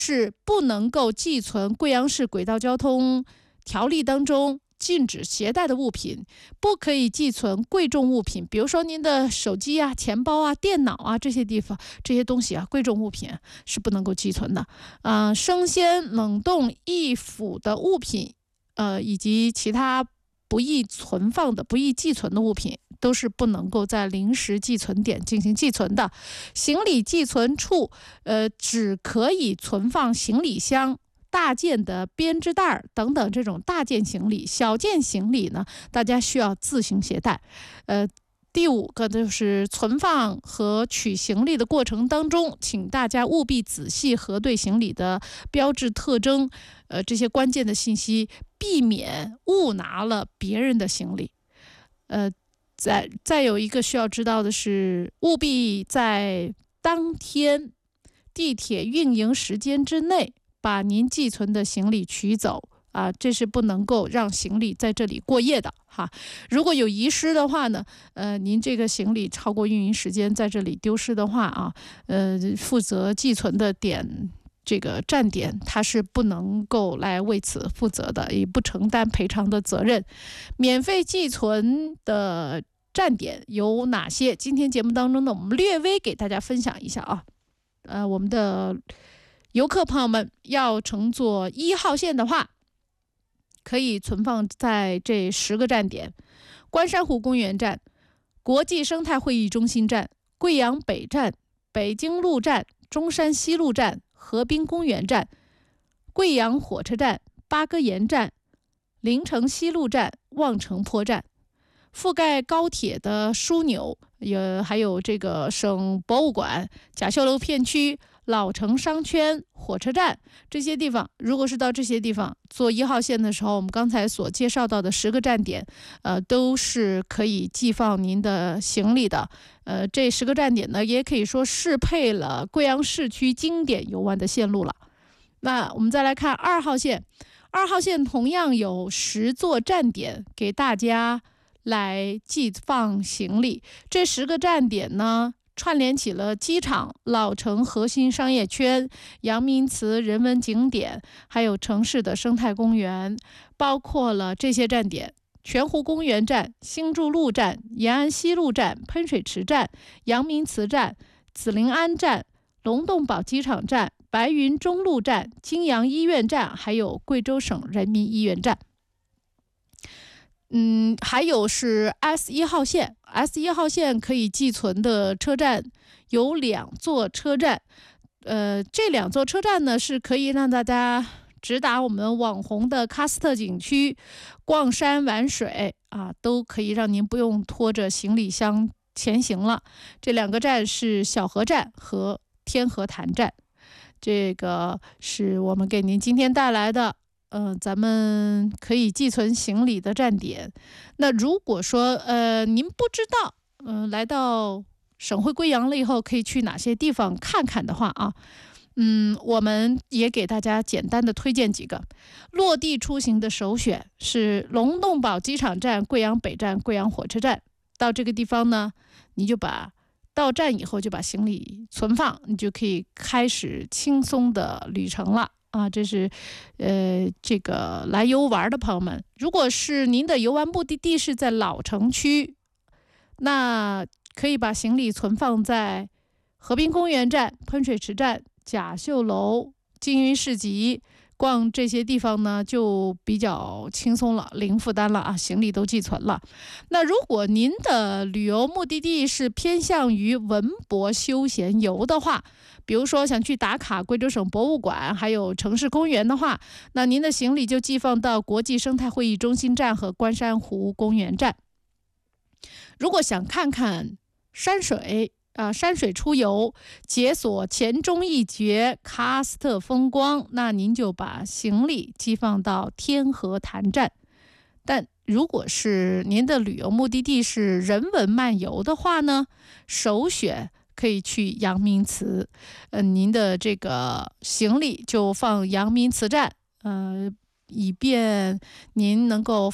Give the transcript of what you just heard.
是不能够寄存贵阳市轨道交通条例当中禁止携带的物品，不可以寄存贵重物品，比如说您的手机啊、钱包啊、电脑啊这些地方这些东西啊，贵重物品是不能够寄存的。生鲜冷冻易腐的物品，以及其他不易存放的、不易寄存的物品，都是不能够在临时寄存点进行寄存的。行李寄存处，只可以存放行李箱、大件的编织袋等等这种大件行李，小件行李呢，大家需要自行携带。第5个就是存放和取行李的过程当中，请大家务必仔细核对行李的标志特征，这些关键的信息，避免误拿了别人的行李。再有一个需要知道的是，务必在当天地铁运营时间之内把您寄存的行李取走。这是不能够让行李在这里过夜的哈。如果有遗失的话呢，您这个行李超过运营时间在这里丢失的话负责寄存的这个站点它是不能够来为此负责的，也不承担赔偿的责任。免费寄存的站点有哪些？今天节目当中呢，我们略微给大家分享一下啊。我们的游客朋友们要乘坐1号线的话，可以存放在这10个站点：关山湖公园站、国际生态会议中心站、贵阳北站、北京路站、中山西路站、河滨公园站、贵阳火车站、八哥岩站、临城西路站、望城坡站。覆盖高铁的枢纽还有这个省博物馆、甲秀楼片区、老城商圈、火车站这些地方，如果是到这些地方坐1号线的时候，我们刚才所介绍到的10个站点，都是可以寄放您的行李的。这10个站点呢，也可以说适配了贵阳市区经典游玩的线路了。那我们再来看2号线，2号线同样有10座站点给大家来寄放行李。这10个站点呢，串联起了机场、老城核心商业圈、阳明祠人文景点，还有城市的生态公园，包括了这些站点：泉湖公园站、新筑路站、延安西路站、喷水池站、阳明祠站、紫林安站、龙洞堡机场站、白云中路站、金阳医院站，还有贵州省人民医院站。还有是 S1 号线，S1 号线可以寄存的车站有2座车站，这2座车站呢是可以让大家直达我们网红的喀斯特景区、逛山玩水都可以让您不用拖着行李箱前行了。这2个站是小河站和天河潭站。这个是我们给您今天带来的咱们可以寄存行李的站点。那如果说您不知道来到省会贵阳了以后可以去哪些地方看看的话我们也给大家简单的推荐几个。落地出行的首选是龙洞堡机场站、贵阳北站、贵阳火车站。到这个地方呢，你就到站以后就把行李存放，你就可以开始轻松的旅程了。这是这个来游玩的朋友们，如果是您的游玩目的地是在老城区，那可以把行李存放在河滨公园站、喷水池站、甲秀楼、金云市集。逛这些地方呢就比较轻松了，零负担了行李都寄存了。那如果您的旅游目的地是偏向于文博休闲游的话，比如说想去打卡贵州省博物馆还有城市公园的话，那您的行李就寄放到国际生态会议中心站和关山湖公园站。如果想看看山水出游，解锁黔中一绝喀斯特风光，那您就把行李寄放到天河潭站。但如果是您的旅游目的地是人文漫游的话呢，首选可以去阳明祠。您的这个行李就放阳明祠站，以便您能够